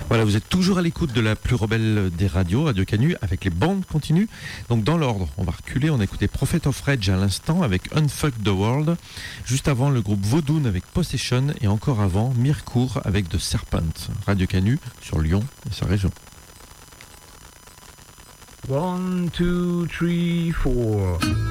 Voilà, vous êtes toujours à l'écoute de la plus rebelle des radios, Radio Canu, avec les bandes continues. Donc dans l'ordre, on va reculer, on a écouté Prophet of Rage à l'instant avec Unfuck the World. Juste avant, le groupe Vaudoun avec Possession et encore avant, Mirecourt avec The Serpent. Radio Canu sur Lyon et sa région. 1, 2, 3, 4